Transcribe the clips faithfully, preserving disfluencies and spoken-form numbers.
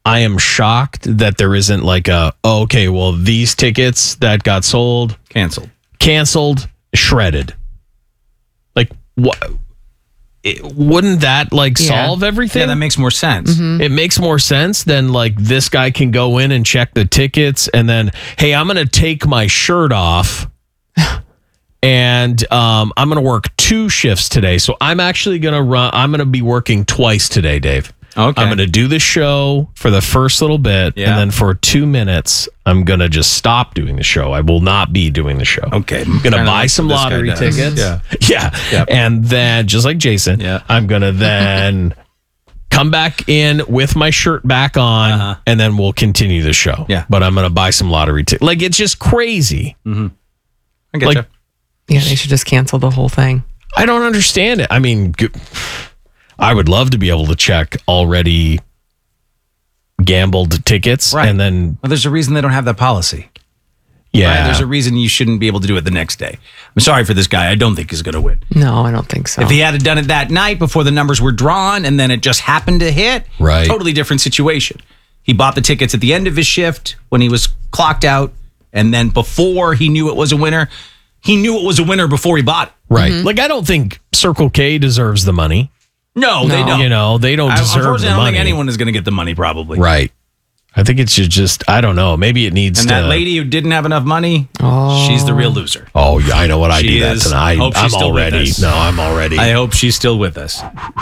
I am shocked that there isn't like a, oh, okay, well, these tickets that got sold, Canceled. canceled, shredded. Like, what? It, wouldn't that like Yeah. solve everything? Yeah, that makes more sense. It makes more sense than like this guy can go in and check the tickets and then, hey, I'm going to take my shirt off and um, I'm going to work two shifts today. So I'm actually going to run, I'm going to be working twice today, Dave. Okay. I'm going to do the show for the first little bit. Yeah. And then for two minutes, I'm going to just stop doing the show. I will not be doing the show. Okay. I'm going to Kinda buy like some what this guy lottery does. tickets. Yeah. Yeah. Yep. And then, just like Jason, Yeah. I'm going to then come back in with my shirt back on, Uh-huh. and then we'll continue the show. Yeah. But I'm going to buy some lottery tickets. Like, it's just crazy. I get Like- you. Yeah, they should just cancel the whole thing. I don't understand it. I mean, g- I would love to be able to check already gambled tickets. Right. And then, Well, there's a reason they don't have that policy. yeah. Right? There's a reason you shouldn't be able to do it the next day. I'm sorry for this guy. I don't think he's going to win. No, I don't think so. If he had done it that night before the numbers were drawn and then it just happened to hit, Right. totally different situation. He bought the tickets at the end of his shift when he was clocked out. And then before he knew it was a winner, he knew it was a winner before he bought it. Right. Like, I don't think Circle K deserves the money. No, they No. don't. You know, they don't I, deserve unfortunately, the I don't money. think anyone is going to get the money probably. Right. I think it should just, I don't know. Maybe it needs And to. that lady who didn't have enough money, she's the real loser. Oh, yeah, I know what I She do that is. tonight. Hope she's I'm still with already. us. No, I'm already. I hope she's still with us.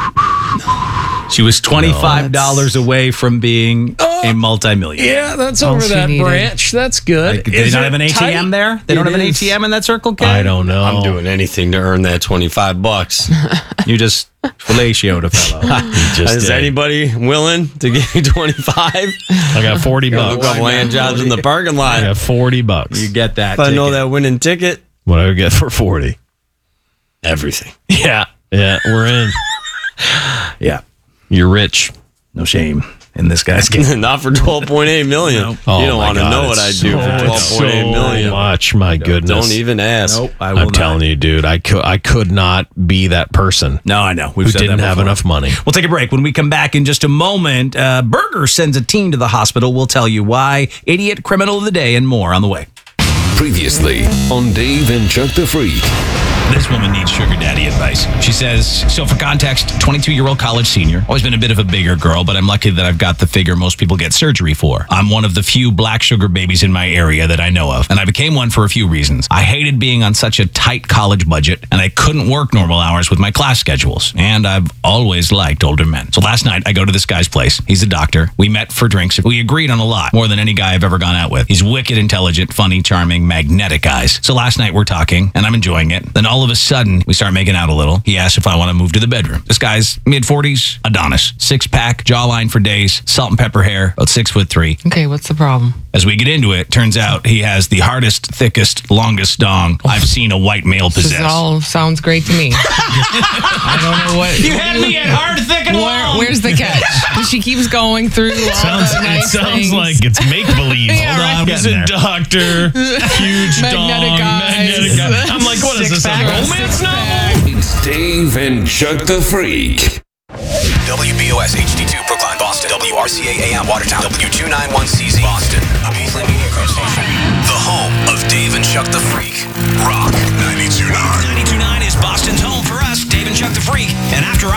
She was twenty-five dollars away from being a multimillionaire. yeah, that's All over she that needed. branch. That's good. Like, do they Is not it have an A T M tight? there? They don't It have an is. A T M in that Circle K? I don't know. I'm doing anything to earn that twenty-five bucks. You just fellatioed a fellow. Just Is did. anybody willing to give me twenty-five? I got forty A bucks. couple hand jobs in the parking I lot. got forty bucks. You get that. If I know ticket. that winning ticket, What do I get for forty? everything. Yeah. Yeah, we're in. Yeah, You're rich. no shame in this guy's game. Not for twelve point eight million. Nope. Oh, You don't my want to God, know what I it's do so- for twelve it's point eight million. So much, my goodness. Don't even ask. Nope, I will I'm not. telling you, dude, I could, I could not be that person No, I know. We've who said didn't that have before. enough money. We'll take a break. When we come back in just a moment, uh, Burger sends a teen to the hospital. We'll tell you why. Idiot, criminal of the day, and more on the way. Previously on Dave and Chuck the Freak. This woman needs sugar daddy advice. She says, so for context, twenty-two-year-old college senior. Always been a bit of a bigger girl, but I'm lucky that I've got the figure most people get surgery for. I'm one of the few black sugar babies in my area that I know of, and I became one for a few reasons. I hated being on such a tight college budget, and I couldn't work normal hours with my class schedules, and I've always liked older men. So last night, I go to this guy's place. He's a doctor. We met for drinks. We agreed on a lot, more than any guy I've ever gone out with. He's wicked intelligent, funny, charming, magnetic eyes. So last night, we're talking, and I'm enjoying it. Then all of a sudden, we start making out a little. He asks if I want to move to the bedroom. This guy's mid-forties, Adonis. Six-pack, jawline for days, salt and pepper hair, about six foot three. Okay, what's the problem? As we get into it, turns out he has the hardest, thickest, longest dong I've seen a white male This possess. all sounds great to me. I don't know what. You had me at hard, thick, and Where, long. where's the catch? 'Cause she keeps going through all Sounds, the it nice sounds things. like it's make believe. Yeah, Hold on, right. he's a doctor, huge Magnetic dong, eyes. magnetic eye. I'm like, what is this? A Six-pack. romance novel? It's Dave and Chuck the Freak. W B O S H D two Brookline, Boston. W R C A A M Watertown. W two ninety-one C Z Boston. A Beasley Media Group station. The home of Dave and Chuck the Freak. Rock ninety-two point nine. ninety-two point nine is Boston's home for us, Dave and Chuck the Freak. And after